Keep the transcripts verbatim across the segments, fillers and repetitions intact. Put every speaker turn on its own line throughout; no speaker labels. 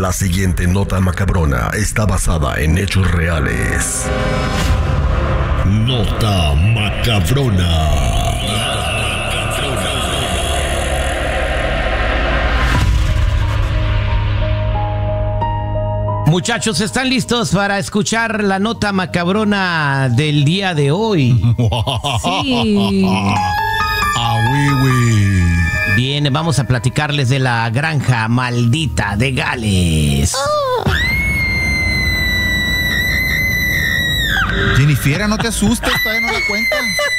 La siguiente nota macabrona está basada en hechos reales. Nota macabrona.
Muchachos, ¿están listos para escuchar la nota macabrona del día de hoy?
Sí.
Ah, oui, oui.
Bien, vamos a platicarles de la granja maldita de Gales.
Oh.
Jennifer, no te asustes, todavía no la cuenta.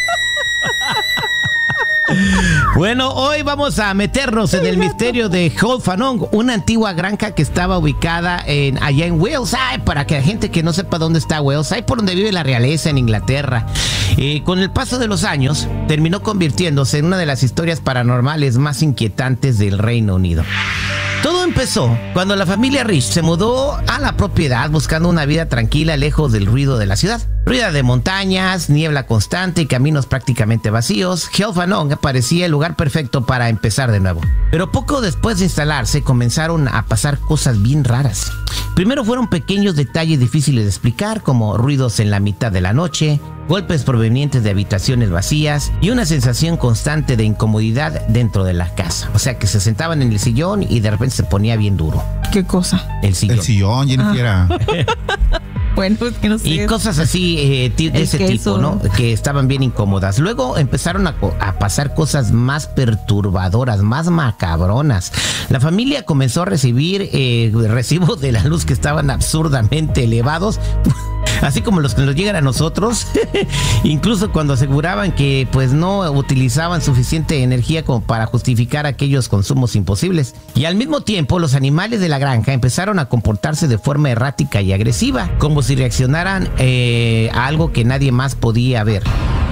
Bueno, hoy vamos a meternos en el misterio de Holfanong, una antigua granja que estaba ubicada en, allá en Wales. Ay, para que la gente que no sepa dónde está Wales, ahí por donde vive la realeza en Inglaterra. Eh, con el paso de los años, terminó convirtiéndose en una de las historias paranormales más inquietantes del Reino Unido. Todo empezó cuando la familia Rich se mudó a la propiedad buscando una vida tranquila lejos del ruido de la ciudad. Ruida de montañas, niebla constante y caminos prácticamente vacíos, Holfanong parecía el lugar perfecto para empezar de nuevo. Pero poco después de instalarse comenzaron a pasar cosas bien raras. Primero fueron pequeños detalles difíciles de explicar, como ruidos en la mitad de la noche, golpes provenientes de habitaciones vacías y una sensación constante de incomodidad dentro de la casa. O sea, que se sentaban en el sillón y de repente se ponía bien duro.
¿Qué cosa?
El sillón.
El sillón, Jennifer. Ah.
Bueno, pues que no sé.
Y cosas así eh, de ese
queso.
tipo, ¿no? Que estaban bien incómodas. Luego empezaron a, a pasar cosas más perturbadoras, más macabronas. La familia comenzó a recibir eh, recibos de la luz que estaban absurdamente elevados, así como los que nos llegan a nosotros. Incluso cuando aseguraban que pues no utilizaban suficiente energía como para justificar aquellos consumos imposibles. Y al mismo tiempo los animales de la granja empezaron a comportarse de forma errática y agresiva, como si reaccionaran eh, a algo que nadie más podía ver.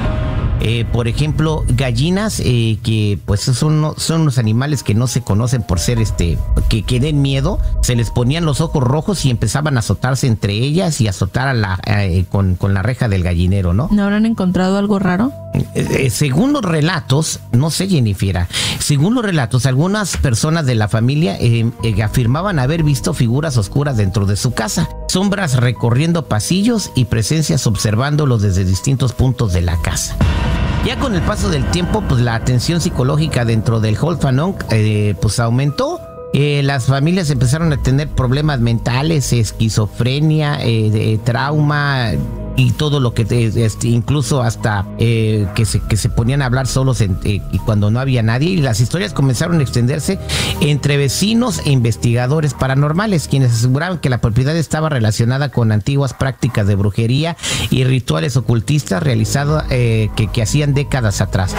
Eh, por ejemplo, gallinas eh, que pues son, son unos animales que no se conocen por ser este que, que den miedo. Se les ponían los ojos rojos y empezaban a azotarse entre ellas y a azotar a la, eh, con, con la reja del gallinero, ¿no?
¿No habrán encontrado algo raro?
Eh, eh, según los relatos, no sé, Jennifer, según los relatos, algunas personas de la familia eh, eh, afirmaban haber visto figuras oscuras dentro de su casa, sombras recorriendo pasillos y presencias observándolos desde distintos puntos de la casa. Ya con el paso del tiempo, pues la atención psicológica dentro del Holfanong eh, pues aumentó. Eh, las familias empezaron a tener problemas mentales, esquizofrenia, eh, de, trauma y todo lo que, este, incluso hasta eh, que, se, que se ponían a hablar solos en, eh, y cuando no había nadie. Y las historias comenzaron a extenderse entre vecinos e investigadores paranormales, quienes aseguraban que la propiedad estaba relacionada con antiguas prácticas de brujería y rituales ocultistas realizados eh, que, que hacían décadas atrás.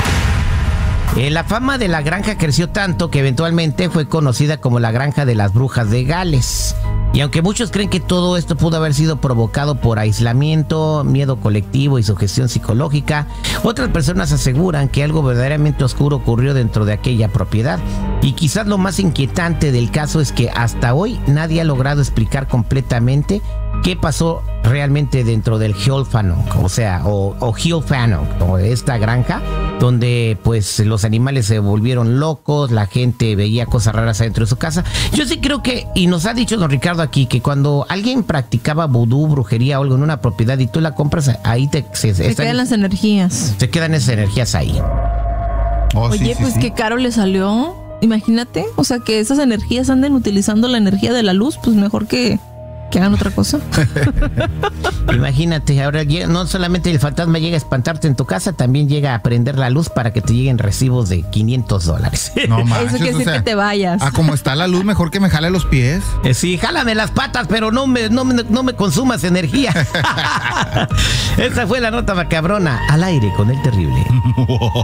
Eh, la fama de la granja creció tanto que eventualmente fue conocida como la granja de las brujas de Gales. Y aunque muchos creen que todo esto pudo haber sido provocado por aislamiento, miedo colectivo y sugestión psicológica, otras personas aseguran que algo verdaderamente oscuro ocurrió dentro de aquella propiedad. Y quizás lo más inquietante del caso es que hasta hoy nadie ha logrado explicar completamente qué pasó realmente dentro del Holfanong, o sea, o, o Holfanong, o esta granja, donde pues los animales se volvieron locos, la gente veía cosas raras adentro de su casa. Yo sí creo que, y nos ha dicho don Ricardo aquí, que cuando alguien practicaba vudú, brujería o algo en una propiedad y tú la compras, ahí te... Se,
se
están,
quedan las energías.
Se quedan esas energías ahí.
Oh,
Oye,
sí, sí,
pues
sí.
qué caro le salió. Imagínate, o sea, que esas energías anden utilizando la energía de la luz, pues mejor que... que hagan otra cosa.
Imagínate, ahora no solamente el fantasma llega a espantarte en tu casa, también llega a prender la luz para que te lleguen recibos de quinientos dólares.
No manches,
Eso quiere
o
decir
sea,
que te vayas.
Ah, como está la luz, mejor que me jale los pies.
Eh, sí, jálame las patas, pero no me, no, me, no me consumas energía. Esa fue la nota macabrona, al aire con el terrible.